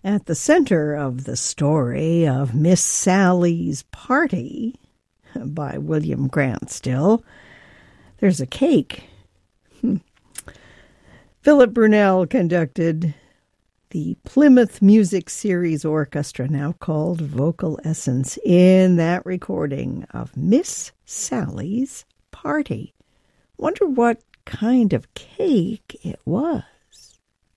At the center of the story of Miss Sally's Party, by William Grant Still, there's a cake. Philip Brunel conducted the Plymouth Music Series Orchestra, now called Vocal Essence, in that recording of Miss Sally's Party. Wonder what kind of cake it was.